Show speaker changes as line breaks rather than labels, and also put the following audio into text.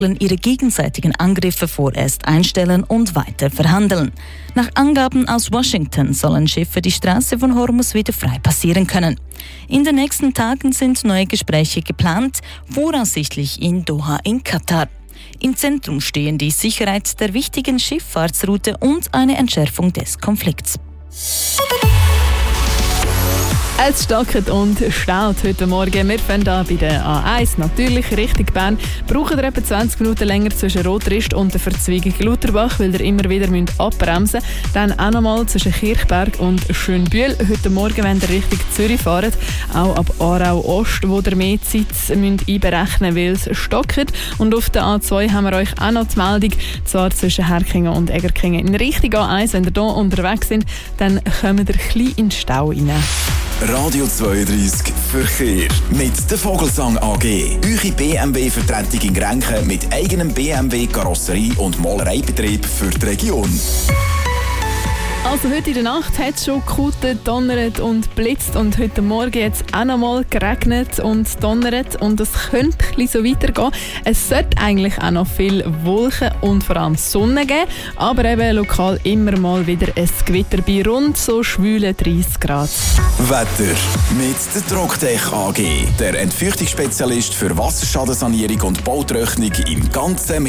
ihre gegenseitigen Angriffe vorerst einstellen und weiter verhandeln. Nach Angaben aus Washington sollen Schiffe die Straße von Hormuz wieder frei passieren können. In den nächsten Tagen sind neue Gespräche geplant, voraussichtlich in Doha in Katar. Im Zentrum stehen die Sicherheit der wichtigen Schifffahrtsroute und eine Entschärfung des Konflikts.
Es stockert und staut heute Morgen. Wir fahren hier bei der A1 natürlich Richtung Bern. Brauchen ihr etwa 20 Minuten länger zwischen Rotrist und der Verzweigung Lutherbach, weil ihr immer wieder abbremsen müsst. Dann auch nochmal zwischen Kirchberg und Schönbühl. Heute Morgen, wenn ihr Richtung Zürich fahrt, auch ab Aarau Ost, wo ihr mehr Zeit einberechnen müsst, weil es stockt. Und auf der A2 haben wir euch auch noch die Meldung, zwar zwischen Herkingen und Egerkingen. In Richtung A1, wenn ihr hier unterwegs sind, dann kommt ihr ein bisschen in den Stau rein.
Radio 32 Verkehr mit der Vogelsang AG. Eure BMW-Vertretung in Grenchen mit eigenem BMW-Karosserie- und Malereibetrieb für die Region.
Also heute in der Nacht hat es schon gekutet, donnert und blitzt und heute Morgen jetzt auch noch mal geregnet und donnert und es könnte ein bisschen so weitergehen. Es sollte eigentlich auch noch viel Wolken und vor allem Sonne geben, aber eben lokal immer mal wieder ein Gewitter bei rund so schwülen 30 Grad.
Wetter mit der Trocktech AG, der Entfeuchtungsspezialist für Wasserschadensanierung und Bautrocknung im ganzen